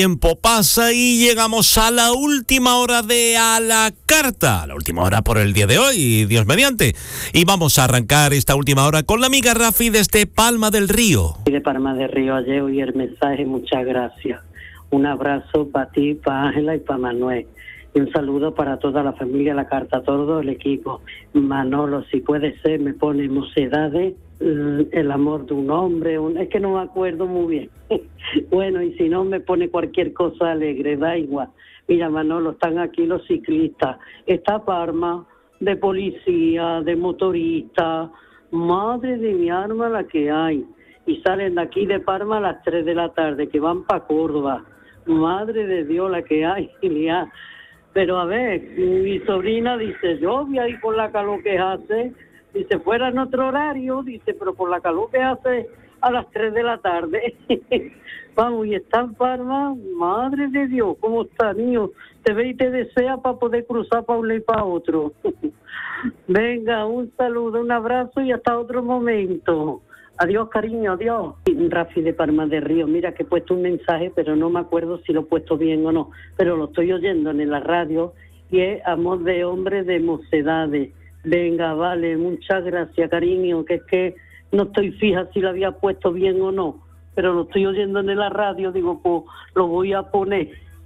Tiempo pasa y llegamos a la última hora de A la Carta, la última hora por el día de hoy, Dios mediante. Y vamos a arrancar esta última hora con la amiga Rafi desde Palma del Río. De Palma del Río, ayer oí el mensaje, muchas gracias. Un abrazo para ti, para Ángela y para Manuel. Y un saludo para toda la familia La Carta, todo el equipo. Manolo, si puede ser, me pone Mocedades, el amor de un hombre, es que no me acuerdo muy bien. Bueno, y si no, me pone cualquier cosa alegre, da igual. Mira, Manolo, están aquí los ciclistas. Está Parma, de policía, de motorista. Madre de mi alma la que hay. Y salen de aquí de Parma a las 3 de la tarde, que van para Córdoba. Madre de Dios la que hay, Ilia. Pero a ver, mi sobrina dice, yo voy a ir por la calor que hace. Dice, fuera en otro horario, dice, pero por la calor que hace a las 3 de la tarde. Vamos, y está en Parma, madre de Dios, ¿cómo está, niño? Te ve y te desea para poder cruzar para uno y para otro. Venga, un saludo, un abrazo y hasta otro momento. Adiós, cariño, adiós. Rafi de Palma del Río, mira que he puesto un mensaje, pero no me acuerdo si lo he puesto bien o no, pero lo estoy oyendo en la radio y es Amor de Hombre de Mocedades. Venga, vale, muchas gracias, cariño, que es que no estoy fija si lo había puesto bien o no, pero lo estoy oyendo en la radio, digo, pues lo voy a poner.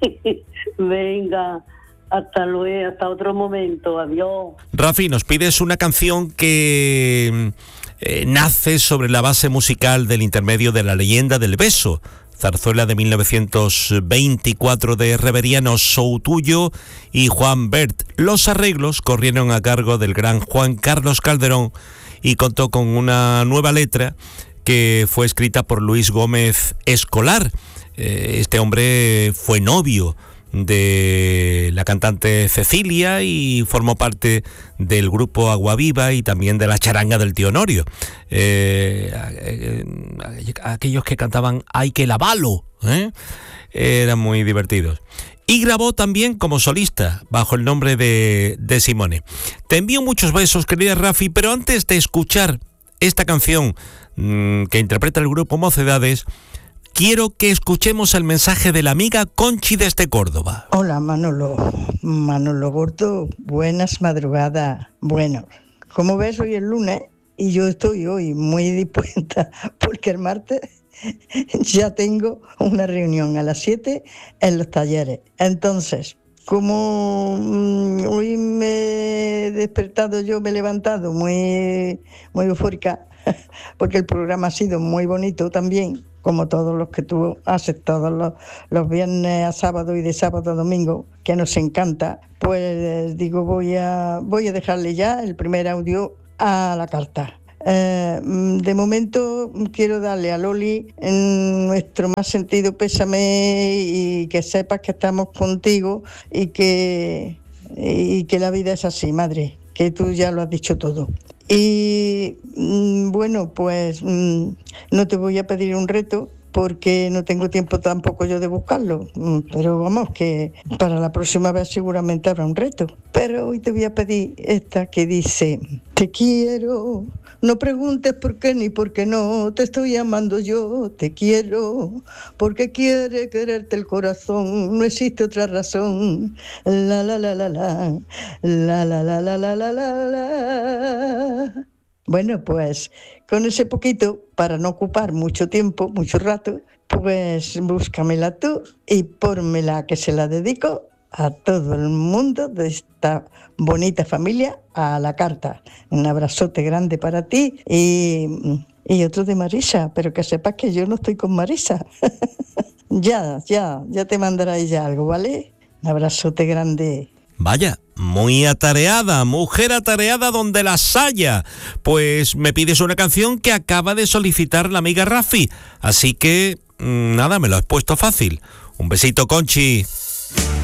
Venga, hasta luego, hasta otro momento, adiós. Rafi, nos pides una canción que nace sobre la base musical del intermedio de La Leyenda del Beso, zarzuela de 1924 de Reveriano Soutuyo y Juan Bert. Los arreglos corrieron a cargo del gran Juan Carlos Calderón y contó con una nueva letra que fue escrita por Luis Gómez Escolar. Este hombre fue novio de la cantante Cecilia y formó parte del grupo Agua Viva y también de la charanga del tío Honorio. Aquellos que cantaban Hay que lavarlo, eran muy divertidos. Y grabó también como solista bajo el nombre de Simone. Te envío muchos besos, querida Rafi, pero antes de escuchar esta canción que interpreta el grupo Mocedades, quiero que escuchemos el mensaje de la amiga Conchi desde Córdoba. Hola, Manolo Gordo, buenas madrugadas. Bueno, como ves, hoy es lunes y yo estoy hoy muy dispuesta porque el martes ya tengo una reunión a las 7 en los talleres. Entonces, como hoy me he despertado, yo me he levantado muy eufórica porque el programa ha sido muy bonito también, como todos los que tú haces todos los viernes a sábado y de sábado a domingo, que nos encanta, pues digo, voy a dejarle ya el primer audio a la carta. De momento quiero darle a Loli en nuestro más sentido pésame y que sepas que estamos contigo y que la vida es así, madre, que tú ya lo has dicho todo. Y bueno, pues no te voy a pedir un reto porque no tengo tiempo tampoco yo de buscarlo, pero vamos, que para la próxima vez seguramente habrá un reto. Pero hoy te voy a pedir esta que dice: te quiero, no preguntes por qué ni por qué no, te estoy amando yo, te quiero, porque quiere quererte el corazón, no existe otra razón, la la la la la, la la la la la la la. Bueno, pues con ese poquito, para no ocupar mucho tiempo, mucho rato, pues búscamela tú y pónmela, que se la dedico a todo el mundo de esta bonita familia, a la carta. Un abrazote grande para ti y otro de Marisa, pero que sepas que yo no estoy con Marisa. ya te mandará ella algo, ¿vale? Un abrazote grande. Vaya, muy atareada, mujer atareada donde las haya. Pues me pides una canción que acaba de solicitar la amiga Rafi. Así que, nada, me lo has puesto fácil. Un besito, Conchi.